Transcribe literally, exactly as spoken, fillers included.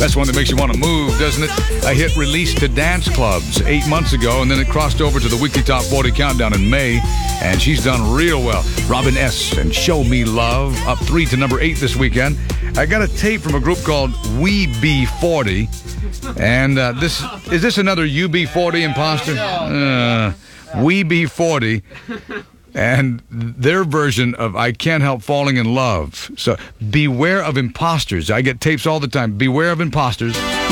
That's one that makes you want to move, doesn't it? A hit released to dance clubs eight months ago, and then it crossed over to the weekly Top forty Countdown in May, and she's done real well. Robin S. and Show Me Love, up three to number eight this weekend. I got a tape from a group called We B forty, and uh, this is this another U B forty imposter? Uh, We B forty. And their version of I Can't Help Falling in Love. So beware of imposters. I get tapes all the time. Beware of imposters.